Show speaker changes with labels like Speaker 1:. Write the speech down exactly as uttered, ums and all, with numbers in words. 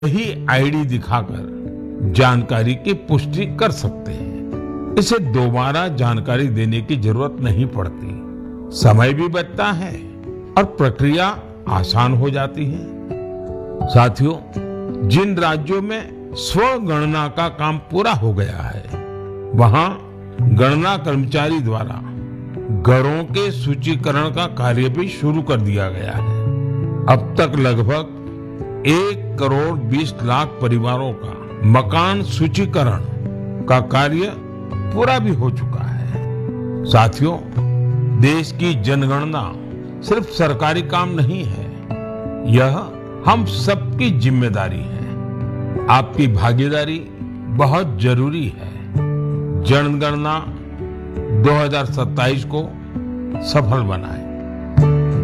Speaker 1: ही ID दिखाकर जानकारी की पुष्टि कर सकते हैं। इसे दोबारा जानकारी देने की जरूरत नहीं पड़ती, समय भी बचता है और प्रक्रिया आसान हो जाती है। साथियों, जिन राज्यों में स्वगणना का काम पूरा हो गया है, वहां गणना कर्मचारी द्वारा घरों के सूचीकरण का कार्य भी शुरू कर दिया गया है। अब तक लगभग एक करोड़ बीस लाख परिवारों का मकान सूचीकरण का कार्य पूरा भी हो चुका है। साथियों, देश की जनगणना सिर्फ सरकारी काम नहीं है, यह हम सबकी जिम्मेदारी है। आपकी भागीदारी बहुत जरूरी है। जनगणना दो हज़ार सत्ताईस को सफल बनाएं।